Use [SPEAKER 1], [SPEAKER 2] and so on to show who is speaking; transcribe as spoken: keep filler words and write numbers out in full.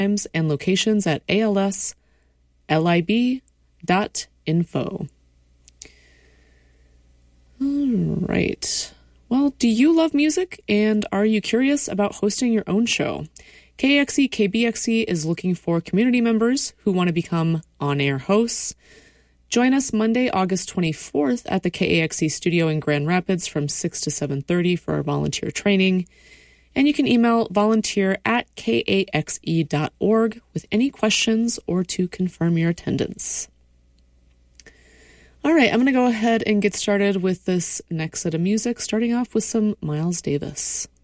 [SPEAKER 1] times and locations at A L S lib dot info. All right. Well, do you love music and are you curious about hosting your own show? K A X E K B X E is looking for community members who want to become on-air hosts. Join us Monday, August twenty-fourth at the K A X E studio in Grand Rapids from six to seven thirty for our volunteer training. And you can email volunteer at K A X E dot org with any questions or to confirm your attendance. All right, I'm going to go ahead and get started with this next set of music, starting off with some Miles Davis.